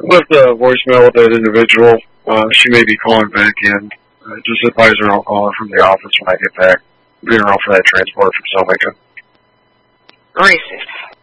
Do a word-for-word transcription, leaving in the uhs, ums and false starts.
left a voicemail with that individual. Uh, she may be calling back in. Uh, just advise her I'll call her from the office when I get back. Being around for that transport from Selmaker. Racist.